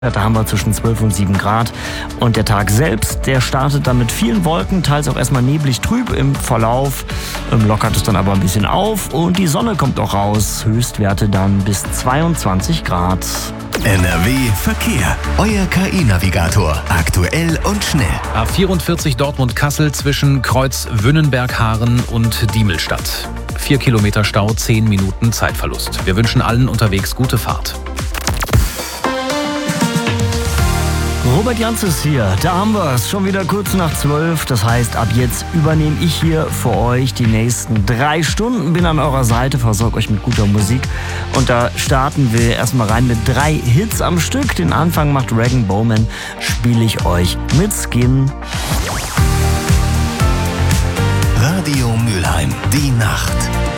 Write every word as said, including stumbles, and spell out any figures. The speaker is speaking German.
Da haben wir zwischen zwölf und sieben Grad. Und der Tag selbst, der startet dann mit vielen Wolken, teils auch erstmal neblig trüb im Verlauf. Ähm, lockert es dann aber ein bisschen auf und die Sonne kommt auch raus. Höchstwerte dann bis zweiundzwanzig Grad. N R W Verkehr. Euer K I-Navigator. Aktuell und schnell. A vierundvierzig Dortmund-Kassel zwischen Kreuz Wünnenberg-Haaren und Diemelstadt. Vier Kilometer Stau, zehn Minuten Zeitverlust. Wir wünschen allen unterwegs gute Fahrt. Robert Janz ist hier, da haben wir es, schon wieder kurz nach zwölf. Das heißt, ab jetzt übernehme ich hier für euch die nächsten drei Stunden, bin an eurer Seite, versorge euch mit guter Musik. Und da starten wir erstmal rein mit drei Hits am Stück. Den Anfang macht Regan Bowman, spiele ich euch mit Skin. Radio Mülheim, die Nacht.